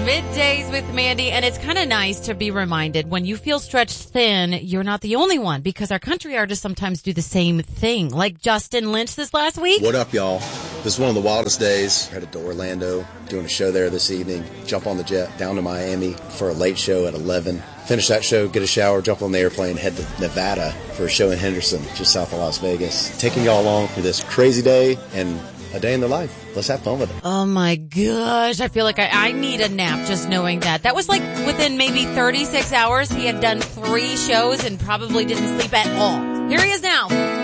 Middays with Mandy, and it's kind of nice to be reminded when you feel stretched thin, you're not the only one, because our country artists sometimes do the same thing, like Justin Lynch this last week. What up, y'all? This is one of the wildest days. Headed to Orlando, doing a show there this evening. Jump on the jet down to Miami for a late show at 11. Finish that show, get a shower, jump on the airplane, head to Nevada for a show in Henderson, just south of Las Vegas. Taking y'all along for this crazy day and a day in the life. Let's have fun with it. Oh my gosh. I feel like I need a nap just knowing that. That was like within maybe 36 hours. He had done 3 shows and probably didn't sleep at all. Here he is now.